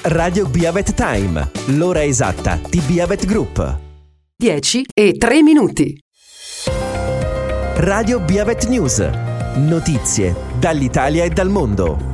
Radio Biavet Time, l'ora esatta di Biavet Group. 10:03. Radio Biavet News, notizie dall'Italia e dal mondo.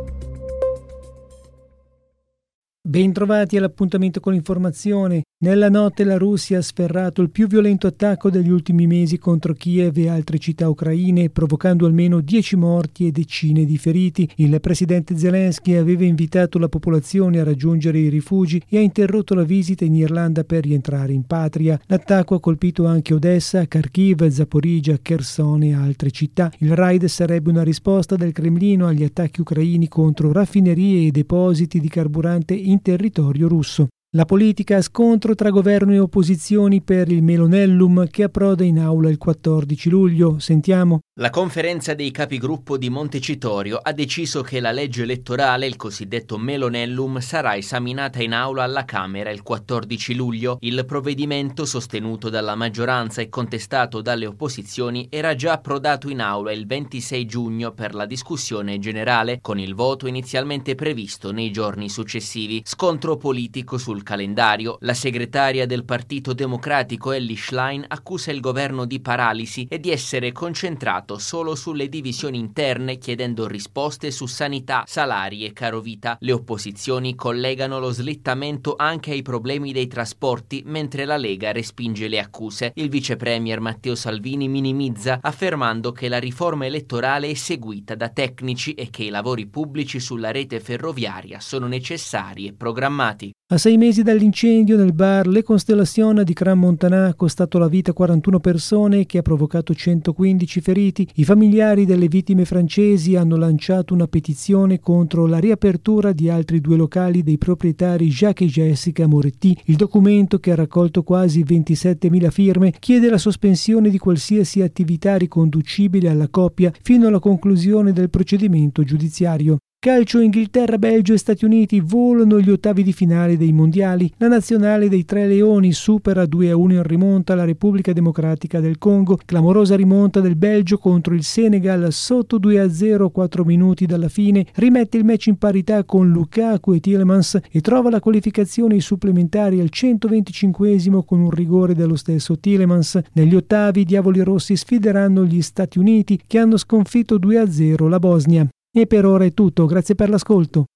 Bentrovati all'appuntamento con l'informazione. Nella notte la Russia ha sferrato il più violento attacco degli ultimi mesi contro Kiev e altre città ucraine, provocando almeno 10 morti e decine di feriti. Il presidente Zelensky aveva invitato la popolazione a raggiungere i rifugi e ha interrotto la visita in Irlanda per rientrare in patria. L'attacco ha colpito anche Odessa, Kharkiv, Zaporizhzhia, Kherson e altre città. Il raid sarebbe una risposta del Cremlino agli attacchi ucraini contro raffinerie e depositi di carburante in territorio russo. La politica, scontro tra governo e opposizioni per il Melonellum che approda in aula il 14 luglio. Sentiamo. La conferenza dei capigruppo di Montecitorio ha deciso che la legge elettorale, il cosiddetto Melonellum, sarà esaminata in aula alla Camera il 14 luglio. Il provvedimento, sostenuto dalla maggioranza e contestato dalle opposizioni, era già approdato in aula il 26 giugno per la discussione generale, con il voto inizialmente previsto nei giorni successivi. Scontro politico sul calendario. La segretaria del Partito Democratico Elly Schlein accusa il governo di paralisi e di essere concentrato solo sulle divisioni interne, chiedendo risposte su sanità, salari e carovita. Le opposizioni collegano lo slittamento anche ai problemi dei trasporti, mentre la Lega respinge le accuse. Il vice premier Matteo Salvini minimizza, affermando che la riforma elettorale è seguita da tecnici e che i lavori pubblici sulla rete ferroviaria sono necessari e programmati. A 6 mesi dall'incendio nel bar Le Constellation di Crans-Montana ha costato la vita a 41 persone che ha provocato 115 feriti. I familiari delle vittime francesi hanno lanciato una petizione contro la riapertura di altri 2 locali dei proprietari Jacques e Jessica Moretti. Il documento, che ha raccolto quasi 27.000 firme, chiede la sospensione di qualsiasi attività riconducibile alla coppia fino alla conclusione del procedimento giudiziario. Calcio: Inghilterra, Belgio e Stati Uniti volano gli ottavi di finale dei mondiali. La nazionale dei Tre Leoni supera 2-1 in rimonta la Repubblica Democratica del Congo. Clamorosa rimonta del Belgio contro il Senegal sotto 2-0 a 4 minuti dalla fine. Rimette il match in parità con Lukaku e Tielemans e trova la qualificazione ai supplementari al 125esimo con un rigore dello stesso Tielemans. Negli ottavi i Diavoli Rossi sfideranno gli Stati Uniti, che hanno sconfitto 2-0 la Bosnia. E per ora è tutto, grazie per l'ascolto.